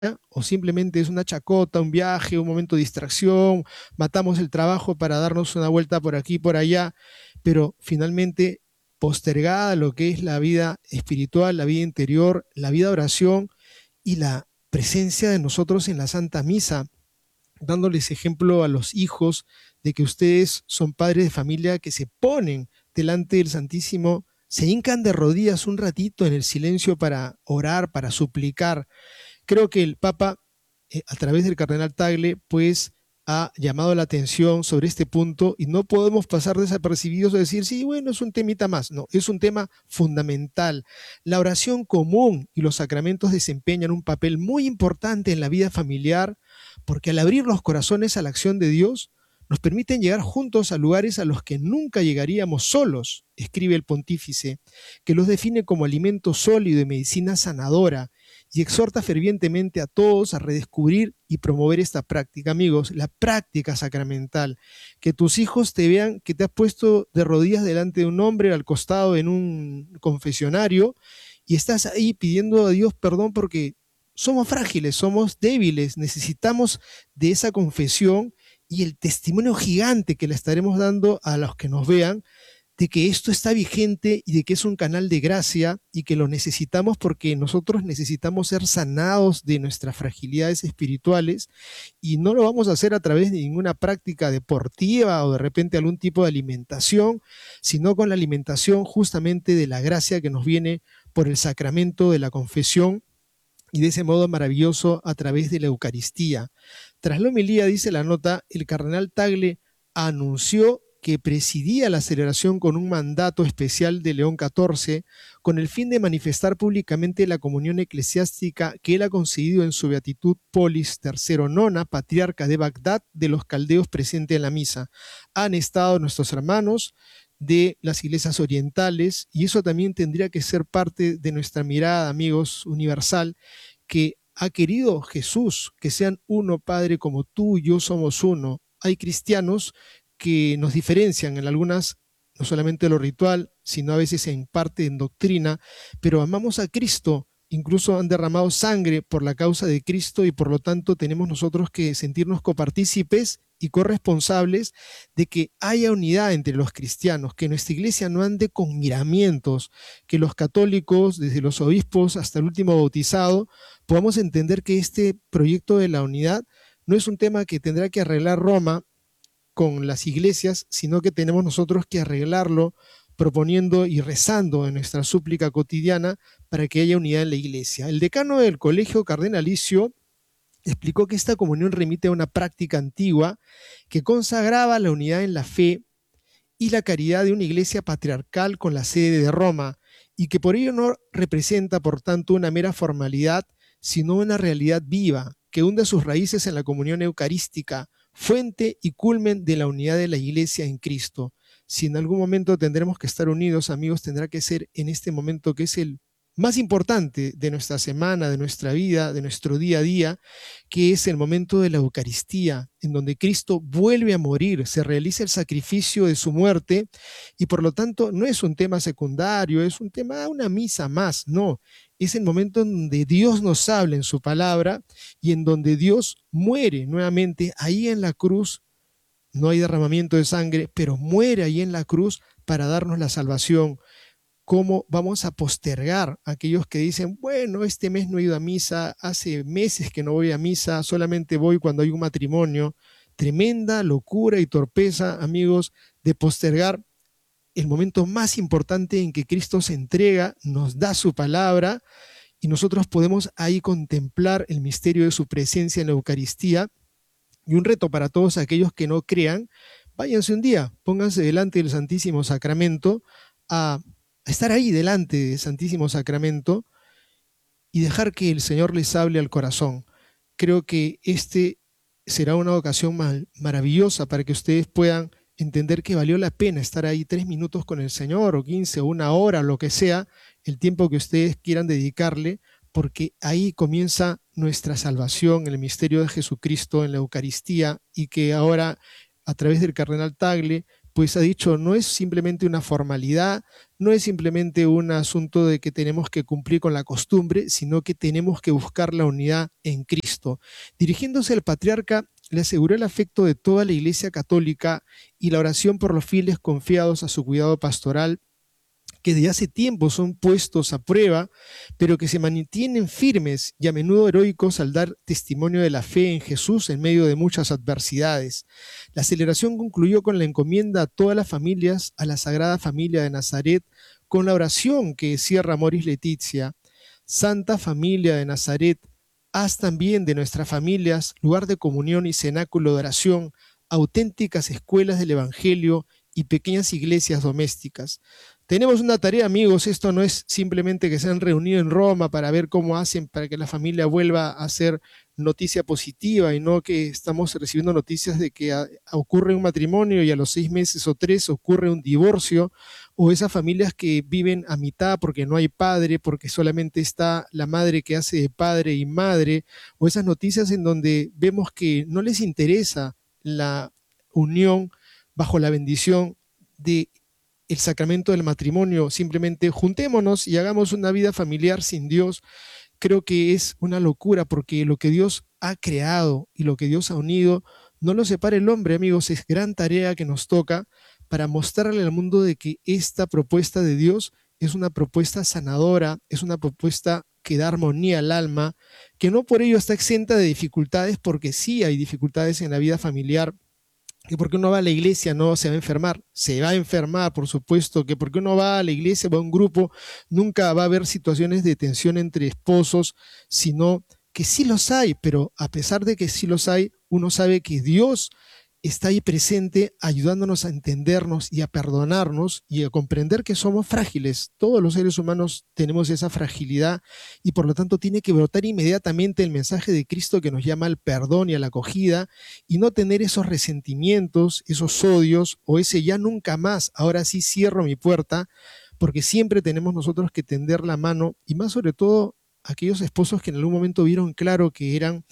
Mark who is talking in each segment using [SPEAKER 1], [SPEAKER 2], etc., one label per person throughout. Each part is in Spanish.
[SPEAKER 1] o simplemente es una chacota, un viaje, un momento de distracción, matamos el trabajo para darnos una vuelta por aquí, por allá, pero finalmente postergada lo que es la vida espiritual, la vida interior, la vida de oración y la presencia de nosotros en la Santa Misa, dándoles ejemplo a los hijos de que ustedes son padres de familia que se ponen delante del Santísimo, se hincan de rodillas un ratito en el silencio para orar, para suplicar. Creo que el Papa, a través del cardenal Tagle, pues ha llamado la atención sobre este punto y no podemos pasar desapercibidos o decir, sí, bueno, es un temita más. No, es un tema fundamental. La oración común y los sacramentos desempeñan un papel muy importante en la vida familiar porque al abrir los corazones a la acción de Dios, nos permiten llegar juntos a lugares a los que nunca llegaríamos solos, escribe el pontífice, que los define como alimento sólido y medicina sanadora, y exhorta fervientemente a todos a redescubrir y promover esta práctica, amigos, la práctica sacramental. Que tus hijos te vean que te has puesto de rodillas delante de un hombre al costado en un confesionario y estás ahí pidiendo a Dios perdón porque somos frágiles, somos débiles, necesitamos de esa confesión y el testimonio gigante que le estaremos dando a los que nos vean de que esto está vigente y de que es un canal de gracia y que lo necesitamos porque nosotros necesitamos ser sanados de nuestras fragilidades espirituales y no lo vamos a hacer a través de ninguna práctica deportiva o de repente algún tipo de alimentación, sino con la alimentación justamente de la gracia que nos viene por el sacramento de la confesión y de ese modo maravilloso a través de la Eucaristía. Tras la homilía, dice la nota, el cardenal Tagle anunció que presidía la celebración con un mandato especial de León XIV con el fin de manifestar públicamente la comunión eclesiástica que él ha concedido en su beatitud Polis III Nona, patriarca de Bagdad, de los caldeos presentes en la misa. Han estado nuestros hermanos de las iglesias orientales y eso también tendría que ser parte de nuestra mirada, amigos, universal, que ha querido Jesús que sean uno, Padre, como tú y yo somos uno. Hay cristianos que nos diferencian en algunas, no solamente lo ritual, sino a veces en parte en doctrina, pero amamos a Cristo, incluso han derramado sangre por la causa de Cristo y por lo tanto tenemos nosotros que sentirnos copartícipes y corresponsables de que haya unidad entre los cristianos, que nuestra iglesia no ande con miramientos, que los católicos, desde los obispos hasta el último bautizado, podamos entender que este proyecto de la unidad no es un tema que tendrá que arreglar Roma con las iglesias, sino que tenemos nosotros que arreglarlo proponiendo y rezando en nuestra súplica cotidiana para que haya unidad en la iglesia. El decano del colegio cardenalicio explicó que esta comunión remite a una práctica antigua que consagraba la unidad en la fe y la caridad de una iglesia patriarcal con la sede de Roma y que por ello no representa, por tanto, una mera formalidad, sino una realidad viva que hunde sus raíces en la comunión eucarística, fuente y culmen de la unidad de la iglesia en Cristo. Si en algún momento tendremos que estar unidos, amigos, tendrá que ser en este momento que es el más importante de nuestra semana, de nuestra vida, de nuestro día a día, que es el momento de la Eucaristía, en donde Cristo vuelve a morir, se realiza el sacrificio de su muerte y por lo tanto no es un tema secundario, es un tema, una misa más, no, es el momento en donde Dios nos habla en su palabra y en donde Dios muere nuevamente ahí en la cruz. No hay derramamiento de sangre, pero muere ahí en la cruz para darnos la salvación. ¿Cómo vamos a postergar a aquellos que dicen, bueno, este mes no he ido a misa, hace meses que no voy a misa, solamente voy cuando hay un matrimonio? Tremenda locura y torpeza, amigos, de postergar el momento más importante en que Cristo se entrega, nos da su palabra y nosotros podemos ahí contemplar el misterio de su presencia en la Eucaristía. Y un reto para todos aquellos que no crean, váyanse un día, pónganse delante del Santísimo Sacramento a estar ahí delante del Santísimo Sacramento y dejar que el Señor les hable al corazón. Creo que este será una ocasión maravillosa para que ustedes puedan entender que valió la pena estar ahí 3 minutos con el Señor o 15 o una hora, lo que sea, el tiempo que ustedes quieran dedicarle, porque ahí comienza nuestra salvación, el misterio de Jesucristo en la Eucaristía y que ahora a través del cardenal Tagle pues ha dicho, no es simplemente una formalidad, no es simplemente un asunto de que tenemos que cumplir con la costumbre, sino que tenemos que buscar la unidad en Cristo. Dirigiéndose al patriarca, le aseguró el afecto de toda la Iglesia católica y la oración por los fieles confiados a su cuidado pastoral, que desde hace tiempo son puestos a prueba, pero que se mantienen firmes y a menudo heroicos al dar testimonio de la fe en Jesús en medio de muchas adversidades. La celebración concluyó con la encomienda a todas las familias a la Sagrada Familia de Nazaret, con la oración que cierra Amoris Laetitia: Santa Familia de Nazaret, haz también de nuestras familias lugar de comunión y cenáculo de oración, auténticas escuelas del Evangelio y pequeñas iglesias domésticas. Tenemos una tarea, amigos. Esto no es simplemente que se han reunido en Roma para ver cómo hacen para que la familia vuelva a ser noticia positiva, y no que estamos recibiendo noticias de que ocurre un matrimonio y a los 6 meses o 3 ocurre un divorcio, o esas familias que viven a mitad porque no hay padre, porque solamente está la madre que hace de padre y madre, o esas noticias en donde vemos que no les interesa la unión bajo la bendición de el sacramento del matrimonio. Simplemente juntémonos y hagamos una vida familiar sin Dios. Creo que es una locura, porque lo que Dios ha creado y lo que Dios ha unido no lo separa el hombre, amigos. Es gran tarea que nos toca para mostrarle al mundo de que esta propuesta de Dios es una propuesta sanadora, es una propuesta que da armonía al alma, que no por ello está exenta de dificultades, porque sí hay dificultades en la vida familiar. Que porque uno va a la iglesia no se va a enfermar, se va a enfermar, por supuesto. Que porque uno va a la iglesia, va a un grupo, nunca va a haber situaciones de tensión entre esposos, sino que sí los hay, pero a pesar de que sí los hay, uno sabe que Dios está ahí presente, ayudándonos a entendernos y a perdonarnos y a comprender que somos frágiles. Todos los seres humanos tenemos esa fragilidad, y por lo tanto tiene que brotar inmediatamente el mensaje de Cristo, que nos llama al perdón y a la acogida, y no tener esos resentimientos, esos odios, o ese ya nunca más, ahora sí cierro mi puerta, porque siempre tenemos nosotros que tender la mano, y más sobre todo aquellos esposos que en algún momento vieron claro que eran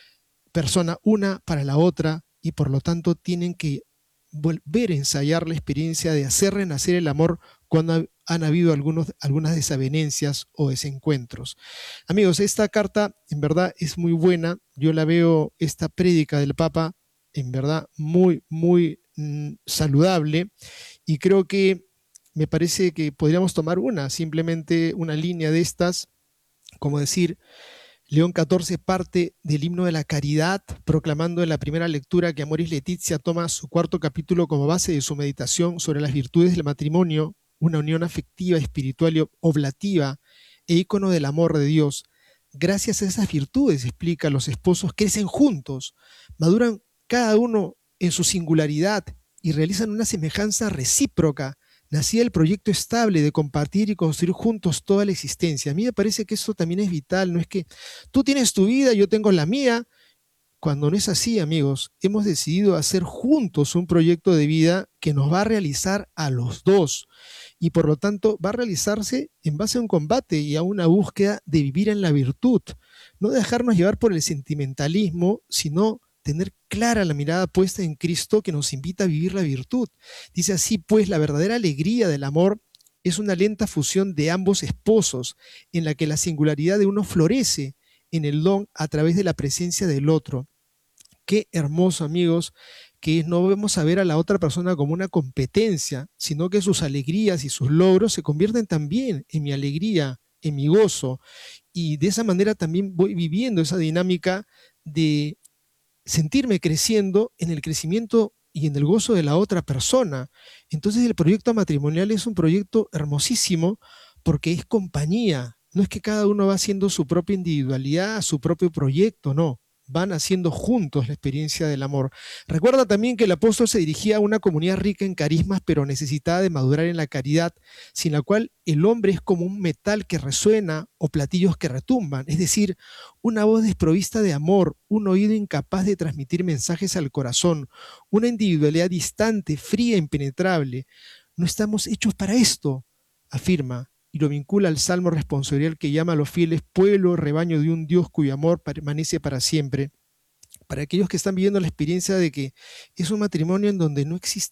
[SPEAKER 1] persona una para la otra, y por lo tanto tienen que volver a ensayar la experiencia de hacer renacer el amor cuando han habido algunas desavenencias o desencuentros. Amigos, esta carta en verdad es muy buena. Yo la veo, esta prédica del Papa, en verdad muy, muy saludable, y creo que me parece que podríamos tomar simplemente una línea de estas, como decir, León XIV parte del himno de la caridad, proclamando en la primera lectura que Amoris Laetitia toma su cuarto capítulo como base de su meditación sobre las virtudes del matrimonio, una unión afectiva, espiritual y oblativa, e ícono del amor de Dios. Gracias a esas virtudes, explica, los esposos crecen juntos, maduran cada uno en su singularidad y realizan una semejanza recíproca. Nacía el proyecto estable de compartir y construir juntos toda la existencia. A mí me parece que eso también es vital. No es que tú tienes tu vida, yo tengo la mía. Cuando no es así, amigos, hemos decidido hacer juntos un proyecto de vida que nos va a realizar a los dos, y por lo tanto va a realizarse en base a un combate y a una búsqueda de vivir en la virtud. No dejarnos llevar por el sentimentalismo, sino tener clara la mirada puesta en Cristo, que nos invita a vivir la virtud. Dice así, pues, la verdadera alegría del amor es una lenta fusión de ambos esposos, en la que la singularidad de uno florece en el don a través de la presencia del otro. Qué hermoso, amigos, que no vamos a ver a la otra persona como una competencia, sino que sus alegrías y sus logros se convierten también en mi alegría, en mi gozo, y de esa manera también voy viviendo esa dinámica de sentirme creciendo en el crecimiento y en el gozo de la otra persona. Entonces el proyecto matrimonial es un proyecto hermosísimo, porque es compañía. No es que cada uno va haciendo su propia individualidad, su propio proyecto, no. Van haciendo juntos la experiencia del amor. Recuerda también que el apóstol se dirigía a una comunidad rica en carismas, pero necesitada de madurar en la caridad, sin la cual el hombre es como un metal que resuena o platillos que retumban, es decir, una voz desprovista de amor, un oído incapaz de transmitir mensajes al corazón, una individualidad distante, fría, impenetrable. No estamos hechos para esto, afirma, y lo vincula al salmo responsorial que llama a los fieles pueblo, rebaño de un Dios cuyo amor permanece para siempre. Para aquellos que están viviendo la experiencia de que es un matrimonio en donde no existe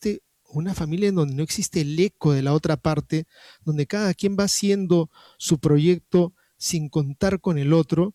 [SPEAKER 1] una familia en donde no existe el eco de la otra parte, donde cada quien va haciendo su proyecto sin contar con el otro,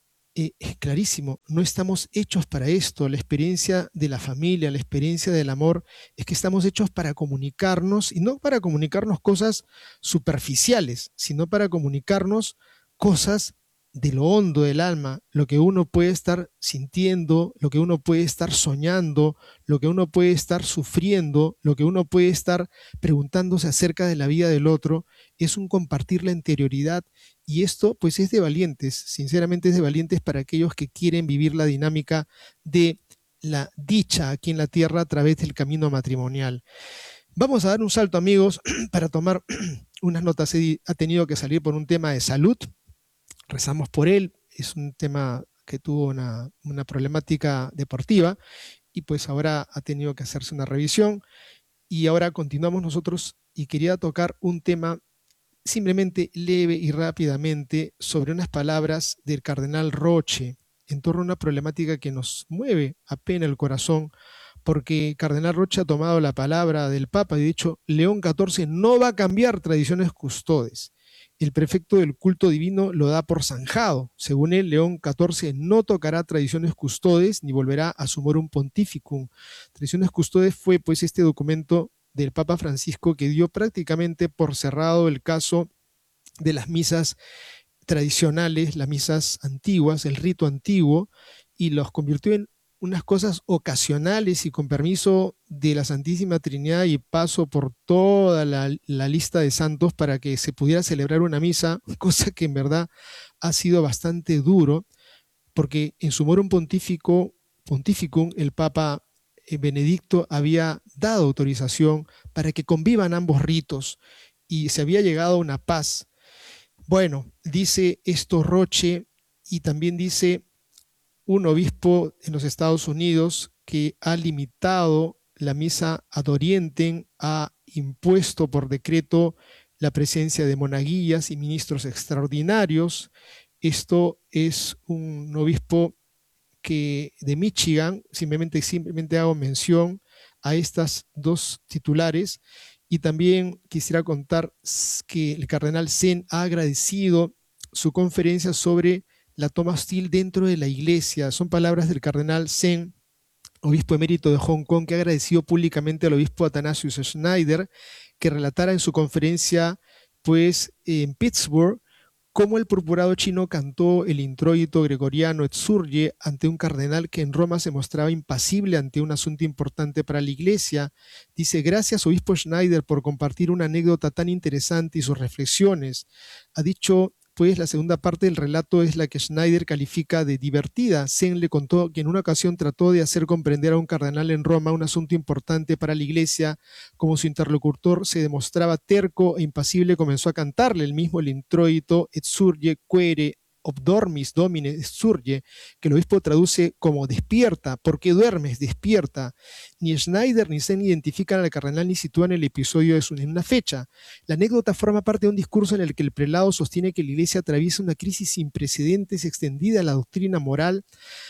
[SPEAKER 1] es clarísimo, no estamos hechos para esto. La experiencia de la familia, la experiencia del amor, es que estamos hechos para comunicarnos, y no para comunicarnos cosas superficiales, sino para comunicarnos cosas de lo hondo del alma, lo que uno puede estar sintiendo, lo que uno puede estar soñando, lo que uno puede estar sufriendo, lo que uno puede estar preguntándose acerca de la vida del otro. Es un compartir la interioridad, y esto pues es de valientes, sinceramente es de valientes para aquellos que quieren vivir la dinámica de la dicha aquí en la tierra a través del camino matrimonial. Vamos a dar un salto, amigos, para tomar unas notas. Eddie ha tenido que salir por un tema de salud, rezamos por él, es un tema que tuvo una problemática deportiva y pues ahora ha tenido que hacerse una revisión, y ahora continuamos nosotros, y quería tocar un tema simplemente leve y rápidamente sobre unas palabras del cardenal Roche en torno a una problemática que nos mueve apenas el corazón, porque Cardenal Roche ha tomado la palabra del Papa y ha dicho: León XIV no va a cambiar tradiciones custodes. El prefecto del culto divino lo da por zanjado. Según él, León XIV no tocará tradiciones custodes ni volverá a Sumorum Pontificum. Tradiciones custodes fue pues este documento del Papa Francisco que dio prácticamente por cerrado el caso de las misas tradicionales, las misas antiguas, el rito antiguo, y los convirtió en unas cosas ocasionales y con permiso de la Santísima Trinidad y paso por toda la lista de santos para que se pudiera celebrar una misa, cosa que en verdad ha sido bastante duro, porque en Sumorum Pontificum el Papa Benedicto había dado autorización para que convivan ambos ritos y se había llegado a una paz. Bueno, dice esto Roche, y también dice un obispo en los Estados Unidos que ha limitado la misa ad orientem, ha impuesto por decreto la presencia de monaguillas y ministros extraordinarios. Esto es un obispo que de Michigan, simplemente hago mención a estas dos titulares. Y también quisiera contar que el cardenal Zen ha agradecido su conferencia sobre la toma hostil dentro de la iglesia. Son palabras del cardenal Zen, obispo emérito de Hong Kong, que ha agradecido públicamente al obispo Athanasius Schneider que relatara en su conferencia pues en Pittsburgh cómo el purpurado chino cantó el introito gregoriano Exsurge ante un cardenal que en Roma se mostraba impasible ante un asunto importante para la iglesia. Dice: gracias, obispo Schneider, por compartir una anécdota tan interesante y sus reflexiones. Ha dicho, pues, la segunda parte del relato es la que Schneider califica de divertida. Zen le contó que en una ocasión trató de hacer comprender a un cardenal en Roma un asunto importante para la iglesia. Como su interlocutor se demostraba terco e impasible, comenzó a cantarle el mismo el introito Exsurge quere obdormis domine exsurge, que el obispo traduce como despierta. ¿Por qué duermes? Despierta. Ni Schneider ni Zen identifican al cardenal ni sitúan el episodio en una fecha. La anécdota forma parte de un discurso en el que el prelado sostiene que la iglesia atraviesa una crisis sin precedentes extendida a la doctrina moral,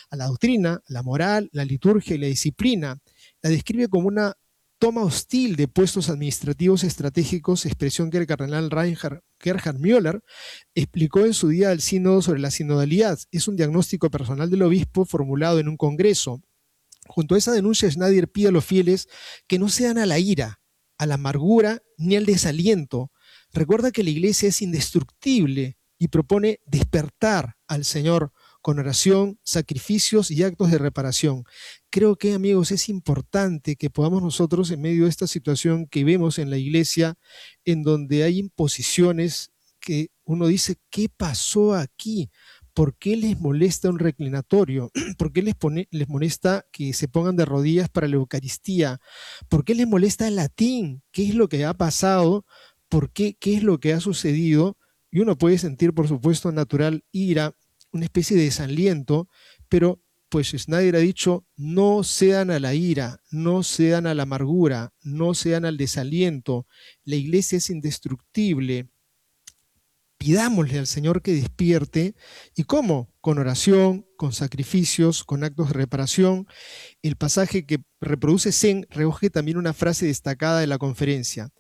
[SPEAKER 1] la moral, la liturgia y la disciplina. La describe como una toma hostil de puestos administrativos estratégicos, expresión que el cardenal Gerhard Müller explicó en su día del sínodo sobre la sinodalidad. Es un diagnóstico personal del obispo formulado en un congreso. Junto a esa denuncia, Schneider pide a los fieles que no sean a la ira, a la amargura ni al desaliento. Recuerda que la iglesia es indestructible y propone despertar al Señor con oración, sacrificios y actos de reparación. Creo que, amigos, es importante que podamos nosotros, en medio de esta situación que vemos en la iglesia, en donde hay imposiciones que uno dice: ¿qué pasó aquí? ¿Por qué les molesta un reclinatorio? ¿Por qué les molesta que se pongan de rodillas para la Eucaristía? ¿Por qué les molesta el latín? ¿Qué es lo que ha pasado? ¿Por qué? ¿Qué es lo que ha sucedido? Y uno puede sentir, por supuesto, natural ira, una especie de desaliento, pero pues Schneider ha dicho: no cedan a la ira, no cedan a la amargura, no cedan al desaliento. La iglesia es indestructible. pidámosle al Señor que despierte. ¿Y cómo? Con oración, con sacrificios, con actos de reparación. El pasaje que reproduce Zen recoge también una frase destacada de la conferencia.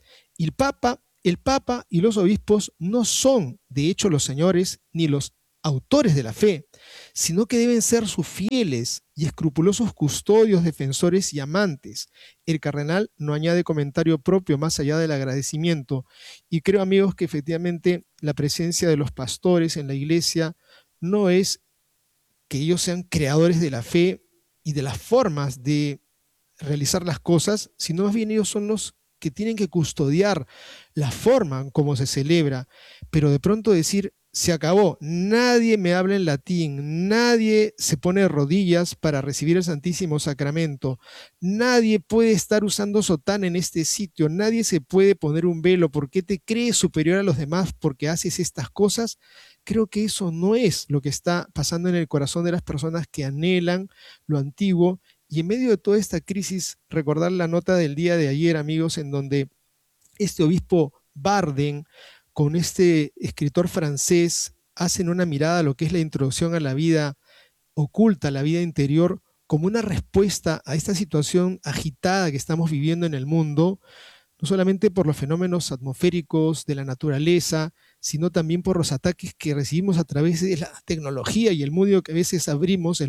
[SPEAKER 1] El Papa y los obispos no son, de hecho, los señores ni los autores de la fe, sino que deben ser sus fieles y escrupulosos custodios, defensores y amantes. El cardenal no añade comentario propio más allá del agradecimiento, y creo, amigos, que efectivamente la presencia de los pastores en la iglesia no es que ellos sean creadores de la fe y de las formas de realizar las cosas, sino más bien ellos son los que tienen que custodiar la forma en cómo se celebra. Pero de pronto decir, se acabó, nadie me habla en latín, nadie se pone de rodillas para recibir el Santísimo Sacramento, nadie puede estar usando sotana en este sitio, nadie se puede poner un velo. ¿Por qué te crees superior a los demás porque haces estas cosas? Creo que eso no es lo que está pasando en el corazón de las personas que anhelan lo antiguo. Y en medio de toda esta crisis, recordar la nota del día de ayer, amigos, en donde este obispo Barden con este escritor francés hacen una mirada a lo que es la introducción a la vida oculta, a la vida interior, como una respuesta a esta situación agitada que estamos viviendo en el mundo, no solamente por los fenómenos atmosféricos de la naturaleza, sino también por los ataques que recibimos a través de la tecnología y el mundo que a veces abrimos,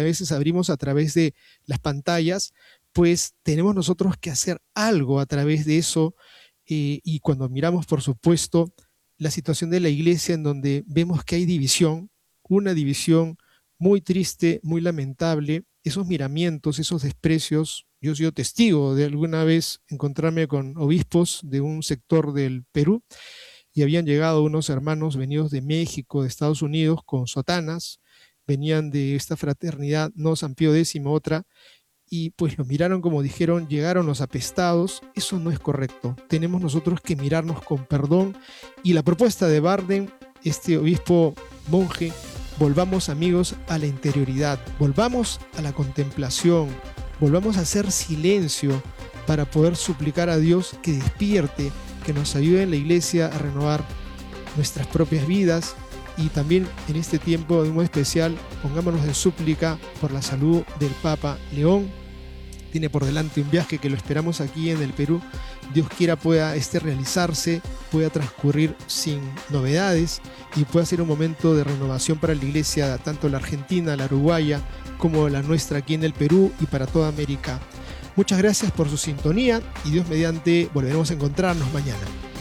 [SPEAKER 1] a través de las pantallas. Pues tenemos nosotros que hacer algo a través de eso. Y cuando miramos, por supuesto, la situación de la iglesia, en donde vemos que hay división, una división muy triste, muy lamentable, esos miramientos, esos desprecios. Yo he sido testigo de alguna vez encontrarme con obispos de un sector del Perú, y habían llegado unos hermanos venidos de México, de Estados Unidos, con sotanas, venían de esta fraternidad, no San Pío X, otra, y pues los miraron como dijeron, llegaron los apestados. Eso no es correcto. Tenemos nosotros que mirarnos con perdón. Y la propuesta de Barden, este obispo monje, volvamos, amigos, a la interioridad, volvamos a la contemplación, volvamos a hacer silencio para poder suplicar a Dios que despierte, que nos ayude en la iglesia a renovar nuestras propias vidas. Y también en este tiempo de modo especial, pongámonos en súplica por la salud del Papa León. Tiene por delante un viaje que lo esperamos aquí en el Perú. Dios quiera pueda realizarse, pueda transcurrir sin novedades y pueda ser un momento de renovación para la iglesia, tanto la argentina, la uruguaya, como la nuestra aquí en el Perú y para toda América. Muchas gracias por su sintonía y Dios mediante volveremos a encontrarnos mañana.